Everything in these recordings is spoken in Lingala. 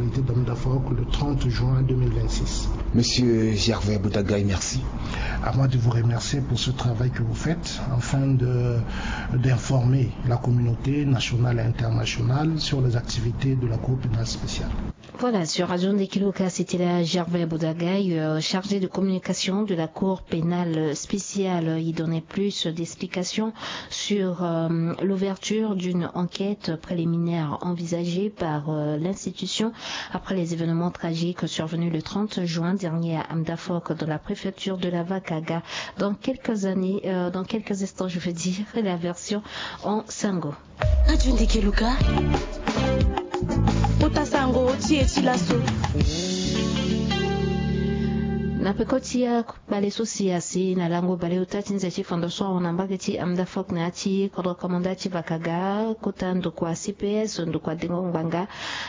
qualité d'homme d'affaires le 30 juin 2026. Monsieur Gervais Boudagaï, merci. À moi de vous remercier pour ce travail que vous faites afin d'informer la communauté nationale et internationale sur les activités de la Cour pénale spéciale. Voilà, sur Radio Ndekiluka, c'était la Gervais Boudagaï, chargé de communication de la Cour pénale spéciale. Il donnait plus d'explications sur l'ouverture d'une enquête préliminaire envisagée par l'institution après les événements tragiques survenus le 30 juin dernier à Amdafok dans la préfecture de la Vakaga. Dans quelques instants, je veux dire, la version en Sango. Radio Ndekiluka. Utasango chilaso. Napekotia bale sosiasi na lango bale utati nzechi fondation onambageti Amdafok na ati kodro komandati Vakaga kota ndukwa CPS ndukwa dengo mbanga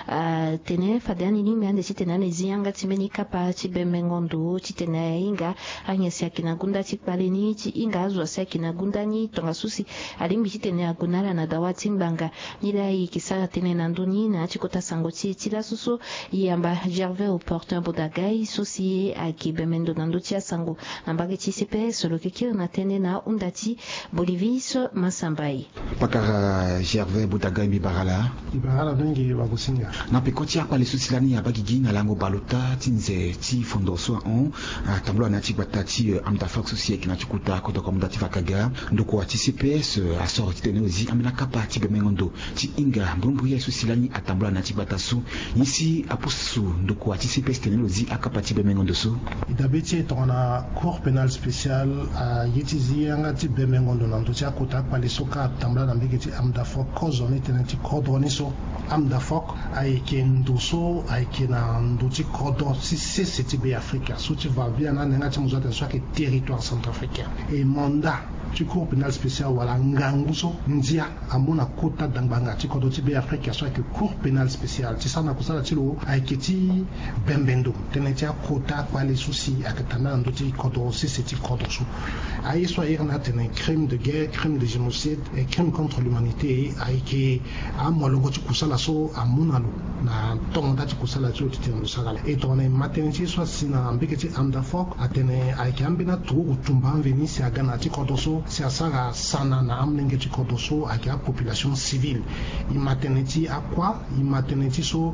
tene fadani ni mande chitena nezianga timeni kapa chibembengondo chitena inga anyesi akina gunda chipale ni chi inga azwa sakina gunda ni tonga susi alimbi chitena agunala na dawati mbanga nila ikisa tene nanduni na chikota sangoti chila susu yamba Gervais Opportun Boudagaï sosie aki bemendo nandotia sango ambageti CPS lokekir na tene na undati Bolivis Masambai Pakara Gervais Boudagaï Mibarala nengi wakusinga na pekotia pa lesusilani ya bagigi na lango balota tinze ti fondoso on tamblo na ti batati Amdafok sosie kina chikuta koto komandati Vakaga ndoko ati CPS asoro tene ozi amena kapa ti bemengondo ti inga mbumbu ya susilani atamblo na ti batasu yisi apusu ndoko ati CPS tene ozi akapa ti bemengondo so idabeti tona cour pénale spéciale yitizi anga ti bemengondo nanto ti akota pa lesoka atambla na mbegeti Amdafok kozone tene ti kodroni so Amdafok ayeke ndoso ayeke na ndoti kodon si seti be Afrika so ti va bien na nenga ti muzata so ke territoire centrafricain et mandat ti cour pénale spéciale wala ngangu so ndia amona kota dangbanga ti kodon ti be Afrika so ke cour pénale spéciale ti sana kusala ti lo ayeke ti bembendo tene ti akota akpale so si ayeke tanda na ndoti kodon si seti kodon so aye so airi na tene crime de guerre, crime de génocide et crime contre l'humanité ayeke amolongo ti kusala so amuna lo na tongo ti kusala ti lo ti tene lo sagala e tongana e matene ti so si na ambeke ti Amdafok atene ayeke ambeni atogo tumba amveni si aga na ti kodro so si asara sana na amlenge ti kodro so ayeke apopulation civile e matene ti akua e matene ti so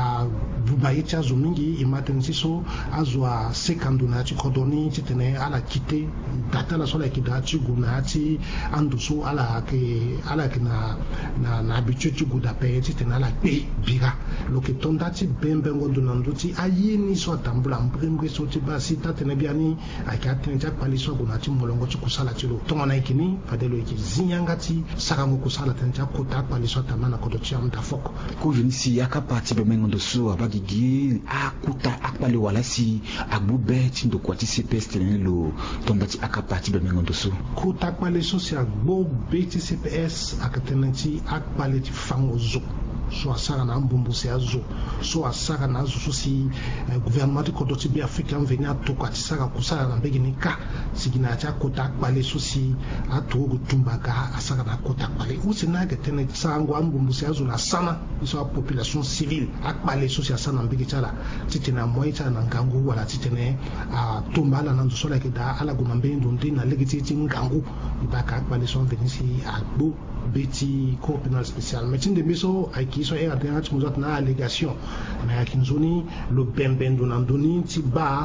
abuba ye ti azo mingi e matene ti so azo asekando na ya ti kodro ni ti tene ala kite data ala so ala yeke da ti gu na ya ti ando so ala yeke na habitude ti gu dape ti tene ala gbe bira lo yeke tonda ti bembengondo na ndö ti aye ni so atambula mbrembre so ti ba si ta tene bia ni ayeke atene ti akpali so ague na ti molongo ti kusala ti lo tongana yeke ni fade lo yeke zinga ti sarango kusala tene ti akota akpali so atambula na kodro ti Amdafok kujuni si akapa ti bemengondo so abagigi akuta akpali wala si agbube ti ndoko ti CPS tene lo tonda ti akapa ti bemengondo so kota akpali so si agbobe ti CPS ayeke tene ti akpali ti fango zo so asara na mbumbu si azo so asara na azo so si gouvernement ti kodro ti be Afrika amveni atoko ati sara kusala na mbege ni ka sigi na ya ti akota akpale so si atogo tumba ga asara na akota akpale use na ayeke tene sango ambumbu si azo na sana so apopulation civile akpale so si asara na mbege ti ala ti tene amoi ti ala na ngangu wala ti tene atomba ala na ndo so ala yeke da ala gue na mbeni ndo nde na lege ti ngangu e ba yeke akpale so amveni si agbo be ti cour pénale spéciale mais ti ndembe so ayeke so era tene ti muzata na allégation mais ayeke nzoni lo bembendo na ndöni ti ba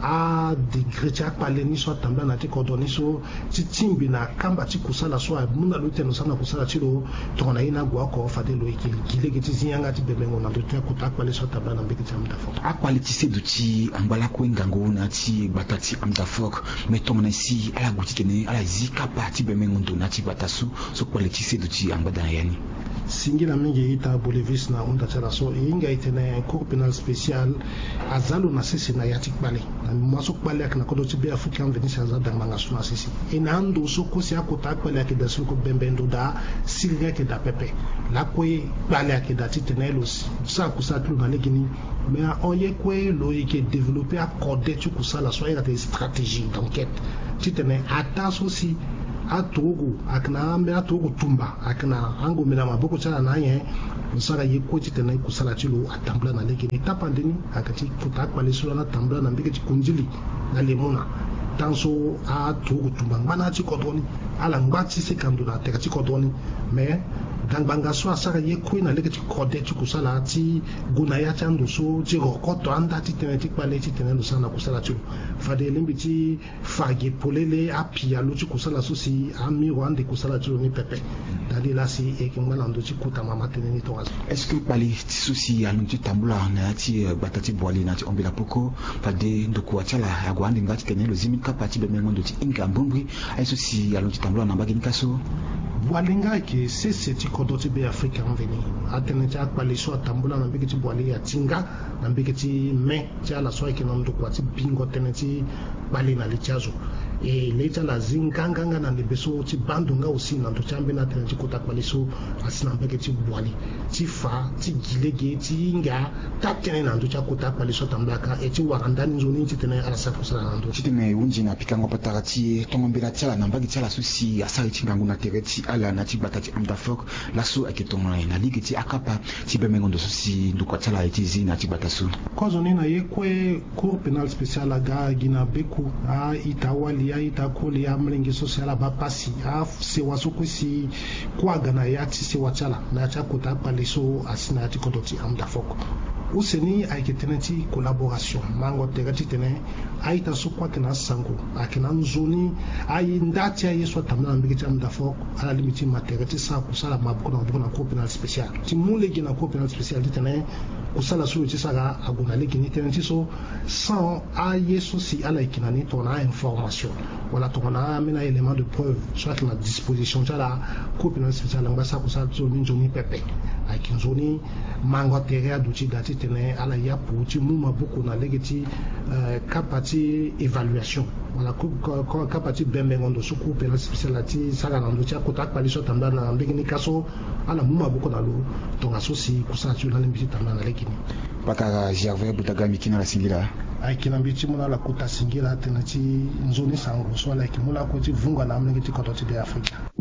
adegré ti akpale ni so atambla na ti kodro ni so ti timbi na kamba ti kusala so amû na lo tene lo sara na kusala ti lo tongana ye na gue oko fade lo yeke gi lege ti zinga ti bebengo na ndö ti akota akpale so atambla na mbege ti Amdafok akpali ti sedu ti angbala kue ngangu na ti gbata ti Amdafok mais tongana si ala gue ti tene ala zi kapa ti bemengondo na ti gbata so kpale ti sedu ti angbada na ya ni singila mingi ita Bolivis na unda ti ala so e hinga e tene cour pénale spéciale aza lo na sese na ya ti kpale na mû so kpale ayeke na kodro ti be Afrika amveni si aza dangbanga so na sese e na ando so kusi akota akpale ayeke da so loko bembendo da siri ayeke da pepe lakue kpale ayeke da ti tene lo sara kusala ti lo na lege ni mais aoye kue lo yeke développer akode ti kusala so airi atene stratégie d'enquête ti tene ata so si atugu akna ambe atugu tumba akna angu mina maboko chala naye usara yekoti tena kusala chilo atambla na leki ni tapandeni akati kutakwa lesula na tambla na mbike kunjili na lemuna tanso atugu tumba ngana chikodoni ala ngati sekandula teka chikodoni me dangbanga so asara yekoi na leki chikode chikusala ti gunaya chando so chirokoto anda titene tikpale titene lusana kusala chilo fade limbi ti fage polele apia lo chikusala so si ami wande kusala chilo ni pepe dali la si ekingwana ndo chikuta mama teneni toazo. Est-ce que pali souci alung tu tambula na ti batati boali na ti ombila poko fade ndoko achala agwande ngati teneni lo zimi kapati be mengondo ti inga mbumbri ai souci alung tu tambula na bagini kaso Boalinga ke sese ti kodoti be Afrika mveni atene ti akpali so atambula na mbike ti boali ya tinga na mbike ti me ti ala so ke na ndoko ti bingo tene ti bali na lichazo e lecha la zinganga na libeso ti bandunga aussi na to chambe na tene ti kota akpali so asina mbike ti boali ti fa ti gilege ti inga tatene na ndo cha kota akpali so tambaka e ti warandani nzoni ti tene ala sa kusala na ndo ti tene unji na pikango patara ti tongombela ti ala na mbagi ti ala souci asari ti ngangu na tere ti ala na ti gbata ti amdafok laso ayeke tongana na ligi ti akapa ti be mengondo so si ndoko ti ala ti zi na ti gbata so kozo ni na ye kue cour pénal spécial aga gina beku a ita wali a ita koli a mlengi social a bapasi a sewa so kwesi kwaga na ya ti sewa ti ala na ti akota akpali so asi na ya ti kodo ti amdafok useni ayeke tene ti collaboration mango tere ti tene aita so kuâ ayeke na sango ayeke na nzoni aye nda ti aye so atambula na mbege ti amdafok ala limi ti matere ti sa kusala maboko na maboko na cour pénal spécial ti mu legi na cour pénal spécial ti tene kusala so ti sara ago na legi ni tene ti so sans aye so si ala yeke na ni tongana information wala tongana ambeni élément de preuve so ayeke na disposition ti ala cour pénal spécial angba sa kusala ti so ni nzoni pepe ayeke nzoni mango tere adu ti da ti tene ala yapu ti mu maboko na lege ti kapa ti évaluation wala kapa ti bembe ngondo so cour pénal spécial ti sara na ndo ti akota akpali so atambula na mbege ni kaso ala mu maboko na lo tonga so si kusala ti lo na lembi ti tambula na lege ni pakara Gervais Butagami kina la singila ayeke na mbi ti mu na ala kuta singila tene ti nzoni sango so ala yeke mu la kue ti vunga na amlenge ti kodo ti be Afrika.